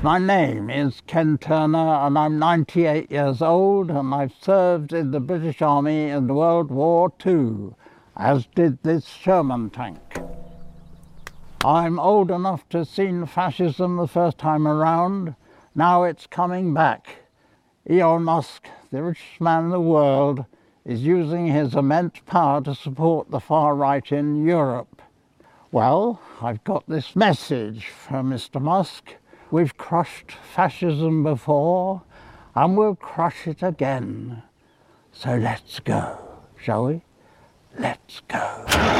My name is Ken Turner and I'm 98 years old and I've served in the British Army in World War II, as did this Sherman tank. I'm old enough to have seen fascism the first time around. Now it's coming back. Elon Musk, the richest man in the world, is using his immense power to support the far right in Europe. Well, I've got this message from Mr. Musk. We've crushed fascism before and we'll crush it again. So let's go, shall we? Let's go.